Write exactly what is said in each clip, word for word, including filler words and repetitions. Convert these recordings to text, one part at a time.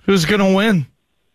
Who's going to win?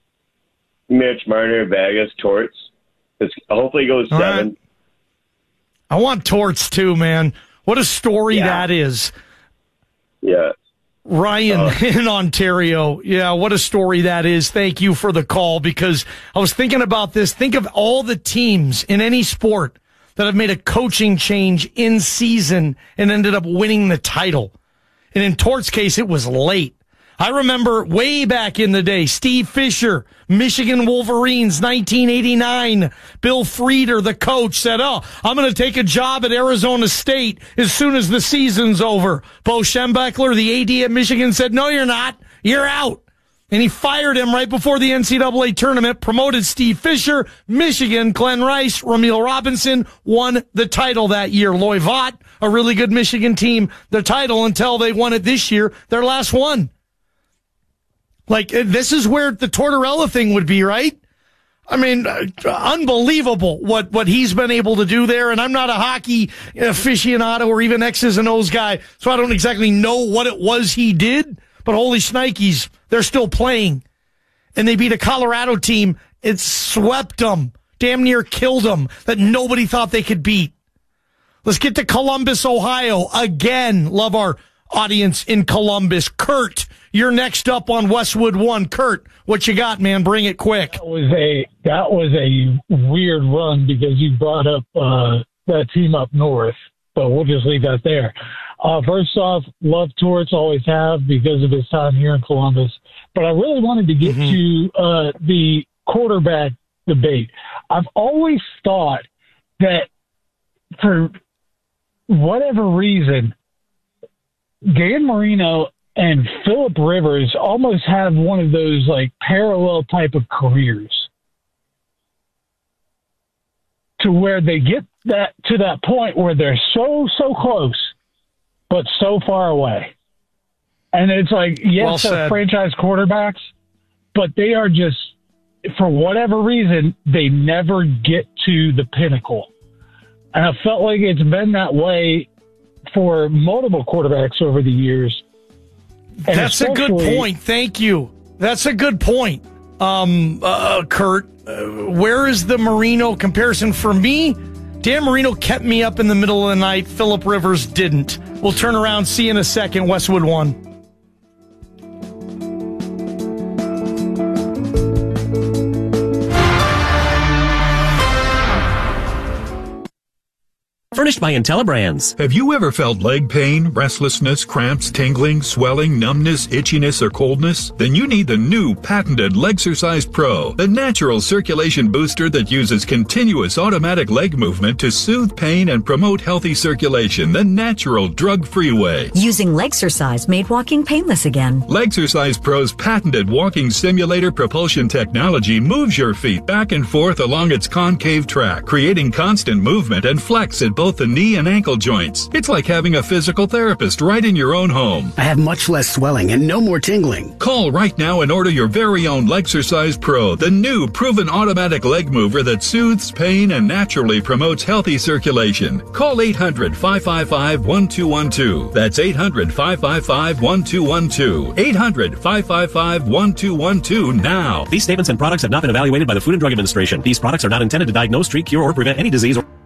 Mitch Marner, Vegas, Torts. It's, hopefully it goes All seven. Right. I want Torts too, man. What a story yeah. that is. Yeah. Ryan uh, in Ontario. Yeah, what a story that is. Thank you for the call, because I was thinking about this. Think of all the teams in any sport that have made a coaching change in season and ended up winning the title. And in Tort's case, it was late. I remember way back in the day, Steve Fisher, Michigan Wolverines, nineteen eighty-nine. Bill Frieder, the coach, said, oh, I'm going to take a job at Arizona State as soon as the season's over. Bo Schembechler, the A D at Michigan, said, no, you're not. You're out. And he fired him right before the N C double A tournament, promoted Steve Fisher. Michigan, Glenn Rice, Ramil Robinson won the title that year. Loy Vaught, a really good Michigan team, the title until they won it this year, their last one. Like, this is where the Tortorella thing would be, right? I mean, uh, unbelievable what, what he's been able to do there. And I'm not a hockey aficionado or even X's and O's guy, so I don't exactly know what it was he did. But holy shnikes, they're still playing. And they beat a Colorado team. It swept them, damn near killed them, that nobody thought they could beat. Let's get to Columbus, Ohio. Again, love our audience in Columbus. Kurt, you're next up on Westwood One. Kurt, what you got, man? Bring it quick. That was a that was a weird run because you brought up uh, that team up north, but we'll just leave that there. Uh, first off, love Torts, always have, because of his time here in Columbus. But I really wanted to get mm-hmm. to uh, the quarterback debate. I've always thought that for whatever reason, Dan Marino and Phillip Rivers almost have one of those like parallel type of careers, to where they get that to that point where they're so, so close, but so far away. And it's like, yes, well they're franchise quarterbacks, but they are just, for whatever reason, they never get to the pinnacle. And I felt like it's been that way for multiple quarterbacks over the years. And that's a good point. Thank you. That's a good point. Um, uh, Kurt, uh, where is the Marino comparison? For me, Dan Marino kept me up in the middle of the night. Phillip Rivers didn't. We'll turn around. See you in a second. Westwood One. Furnished by IntelliBrands. Have you ever felt leg pain, restlessness, cramps, tingling, swelling, numbness, itchiness, or coldness? Then you need the new patented Legsercise Pro, the natural circulation booster that uses continuous automatic leg movement to soothe pain and promote healthy circulation the natural, drug-free way. Using Legsercise made walking painless again. Legsercise Pro's patented walking simulator propulsion technology moves your feet back and forth along its concave track, creating constant movement and flex at both the knee and ankle joints. It's like having a physical therapist right in your own home. I have much less swelling and no more tingling. Call right now and order your very own Legsercise Pro, the new proven automatic leg mover that soothes pain and naturally promotes healthy circulation. Call eight hundred, five five five, one two one two. That's eight hundred, five five five, one two one two. eight hundred, five five five, one two one two now. These statements and products have not been evaluated by the Food and Drug Administration. These products are not intended to diagnose, treat, cure, or prevent any disease or